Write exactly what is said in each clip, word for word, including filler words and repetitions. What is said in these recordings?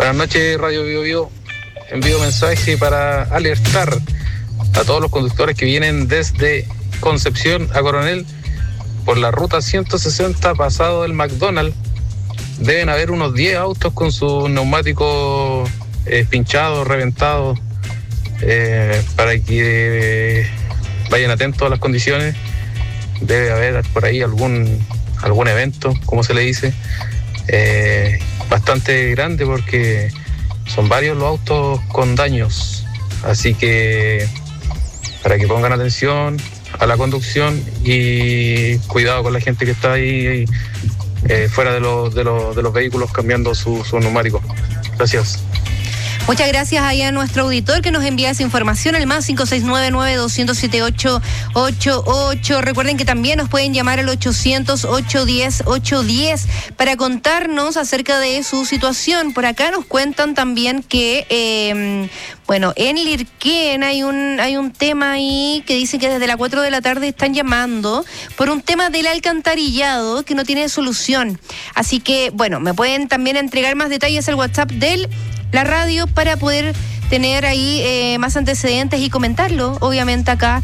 Buenas noches, Radio Bio Bio. Envío mensaje para alertar a todos los conductores que vienen desde Concepción a Coronel por la ruta ciento sesenta pasado del McDonald's. Deben haber unos diez autos con sus neumáticos eh, pinchados, reventados, eh, para que eh, vayan atentos a las condiciones. Debe haber por ahí algún, algún evento, como se le dice, eh, bastante grande porque son varios los autos con daños. Así que para que pongan atención a la conducción y cuidado con la gente que está ahí eh, fuera de los, de, los, de los vehículos cambiando sus su neumáticos. Gracias. Muchas gracias ahí a nuestro auditor que nos envía esa información al más cinco seis nueve nueve dos cero siete ocho ocho ocho. Recuerden que también nos pueden llamar al ochocientos, ochocientos diez, ochocientos diez para contarnos acerca de su situación. Por acá nos cuentan también que, eh, bueno, en Lirquén hay un, hay un tema ahí que dicen que desde las cuatro de la tarde están llamando por un tema del alcantarillado que no tiene solución. Así que, bueno, me pueden también entregar más detalles al WhatsApp del la radio para poder tener ahí eh, más antecedentes y comentarlo, obviamente acá.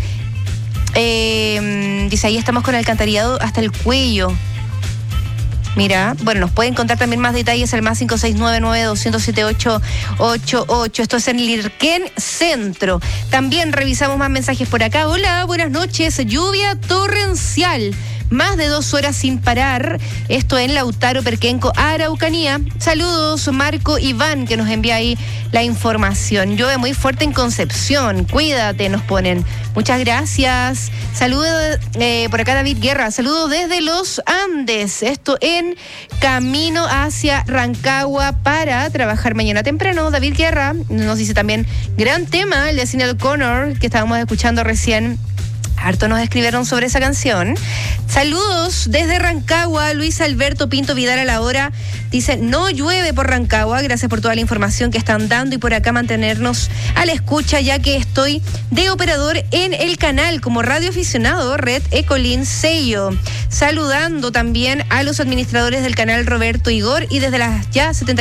Eh, dice, ahí estamos con el alcantarillado hasta el cuello. Mira, bueno, nos pueden contar también más detalles al más cinco seis nueve nueve dos cero siete ocho ocho ocho. Esto es en Lirquén Centro. También revisamos más mensajes por acá. Hola, buenas noches. Lluvia torrencial. Más de dos horas sin parar. Esto en Lautaro, Perquenco, Araucanía. Saludos, Marco Iván, que nos envía ahí la información. Llueve muy fuerte en Concepción. Cuídate, nos ponen. Muchas gracias. Saludos eh, por acá, David Guerra. Saludos desde los Andes. Esto en camino hacia Rancagua para trabajar mañana temprano. David Guerra nos dice también, gran tema, el de Sinéad O'Connor, que estábamos escuchando recién. Harto nos escribieron sobre esa canción. Saludos desde Rancagua, Luis Alberto Pinto Vidal a la hora. Dice, no llueve por Rancagua. Gracias por toda la información que están dando y por acá mantenernos a la escucha, ya que estoy de operador en el canal como radioaficionado Red Ecolin Sello. Saludando también a los administradores del canal Roberto Igor y desde las ya setenta